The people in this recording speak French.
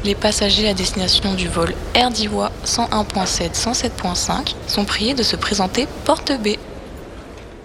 Les passagers à destination du vol Air d'Ivoire 101.7 107.5 sont priés de se présenter porte B.